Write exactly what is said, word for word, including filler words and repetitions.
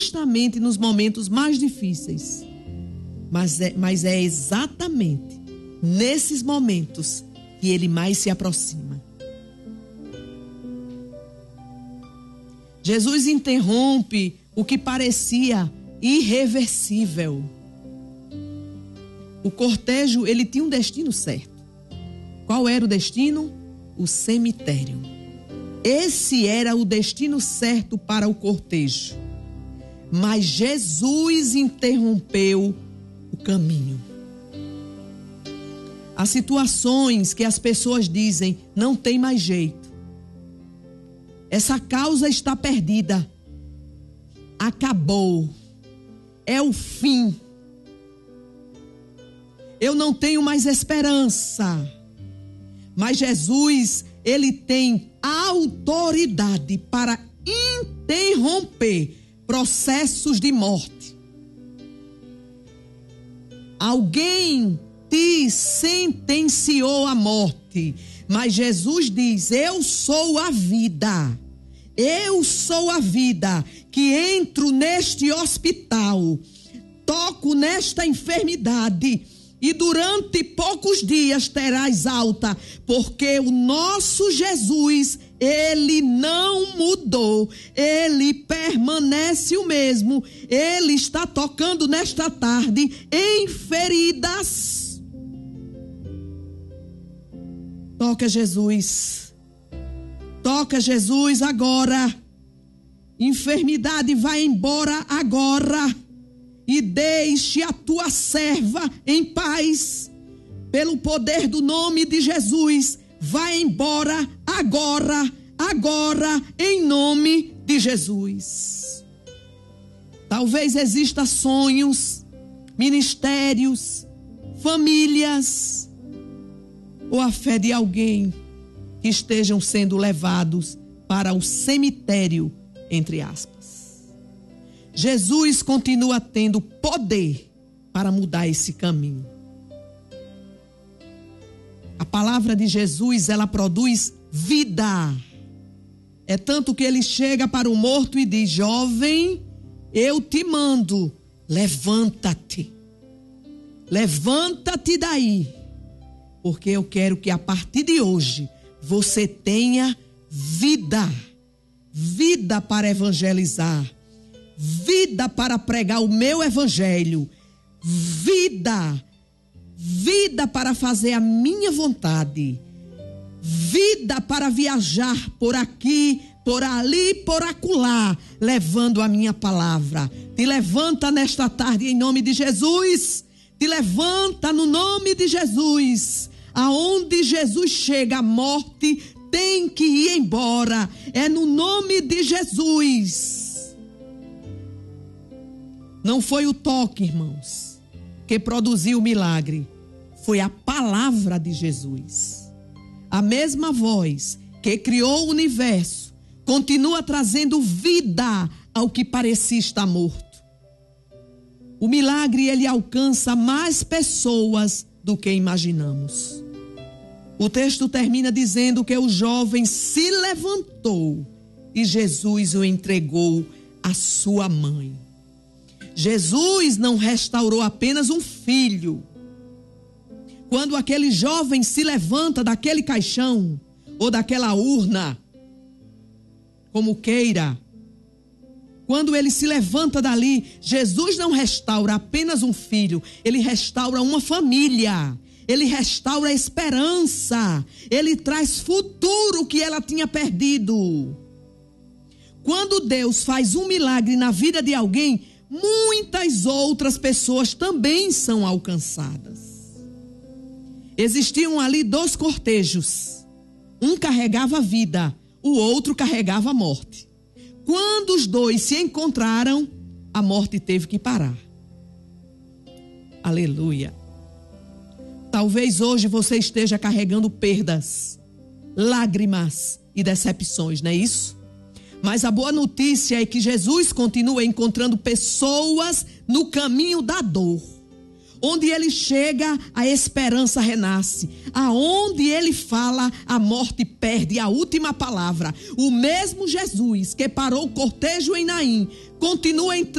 justamente nos momentos mais difíceis. Mas é, mas é exatamente nesses momentos que ele mais se aproxima. Jesus interrompe o que parecia irreversível. O cortejo, ele tinha um destino certo. Qual era o destino? O cemitério. Esse era o destino certo para o cortejo. Mas Jesus interrompeu o caminho. Há situações que as pessoas dizem, não tem mais jeito. Essa causa está perdida. Acabou. É o fim. Eu não tenho mais esperança. Mas Jesus, ele tem autoridade para interromper processos de morte. Alguém te sentenciou à morte, mas Jesus diz, eu sou a vida. Eu sou a vida que entro neste hospital, toco nesta enfermidade e durante poucos dias terás alta, porque o nosso Jesus, ele não mudou, ele permanece o mesmo, ele está tocando nesta tarde em feridas. Toca Jesus, toca Jesus agora, enfermidade vai embora agora. E deixe a tua serva em paz. Pelo poder do nome de Jesus, vai embora agora, agora, em nome de Jesus. Talvez exista sonhos, ministérios, famílias, ou a fé de alguém que estejam sendo levados para o cemitério, entre aspas. Jesus continua tendo poder para mudar esse caminho. A palavra de Jesus, ela produz vida. É tanto que ele chega para o morto e diz, jovem, eu te mando, levanta-te. Levanta-te daí, porque eu quero que a partir de hoje você tenha vida. Vida para evangelizar. Vida para pregar o meu evangelho, vida, vida para fazer a minha vontade, vida para viajar por aqui, por ali, por acolá, levando a minha palavra. Te levanta nesta tarde em nome de Jesus, te levanta no nome de Jesus. Aonde Jesus chega, a morte tem que ir embora, é no nome de Jesus. Não foi o toque, irmãos, que produziu o milagre. Foi a palavra de Jesus. A mesma voz que criou o universo continua trazendo vida ao que parecia estar morto. O milagre, ele alcança mais pessoas do que imaginamos. O texto termina dizendo que o jovem se levantou e Jesus o entregou à sua mãe. Jesus não restaurou apenas um filho. Quando aquele jovem se levanta daquele caixão ou daquela urna, como queira, quando ele se levanta dali, Jesus não restaura apenas um filho, ele restaura uma família, ele restaura a esperança, ele traz futuro que ela tinha perdido. Quando Deus faz um milagre na vida de alguém, muitas outras pessoas também são alcançadas. Existiam ali dois cortejos. Um carregava a vida, o outro carregava a morte. Quando os dois se encontraram, a morte teve que parar. Aleluia. Talvez hoje você esteja carregando perdas, lágrimas e decepções, não é isso? Mas a boa notícia é que Jesus continua encontrando pessoas no caminho da dor. Onde ele chega, a esperança renasce. Aonde ele fala, a morte perde a última palavra. O mesmo Jesus que parou o cortejo em Naim continua entrando